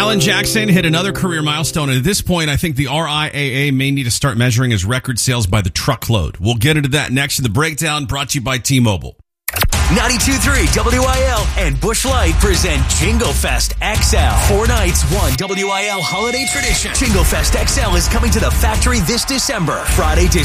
Alan Jackson hit another career milestone, and at this point, I think the RIAA may need to start measuring his record sales by the truckload. We'll get into that next in the breakdown, brought to you by T-Mobile. 92.3 WIL and Busch Light present Jingle Fest XL. 4 nights, one WIL holiday tradition. Jingle Fest XL is coming to the factory this December. Friday, December